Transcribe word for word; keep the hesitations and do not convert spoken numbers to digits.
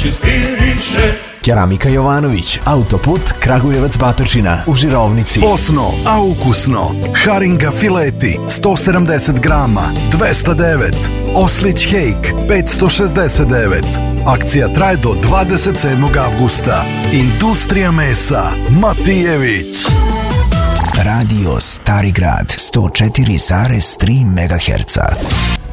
inspiriše. Keramika Jovanović, autoput Kragujevac Batočina u Žirovnici. Osno, a ukusno. Haringa fileti sto sedamdeset grama, dvesta devet. Oslić hejk petsto šezdeset devet. Akcija traje do dvadeset sedmog avgusta. Industrija mesa Matijević. Radio Stari Grad sto četiri zarez tri megaherca.